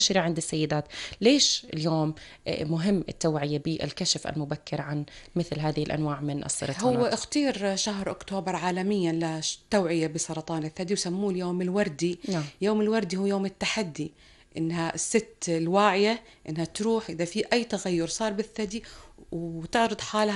عند السيدات. ليش اليوم مهم التوعية بالكشف المبكر عن مثل هذه الأنواع من هو السرطانات؟ اختير شهر أكتوبر عالميا للتوعية بسرطان الثدي وسموه اليوم الوردي. نعم. يوم الوردي هو يوم التحدي، إنها الست الواعية إنها تروح إذا في أي تغير صار بالثدي وتعرض حالها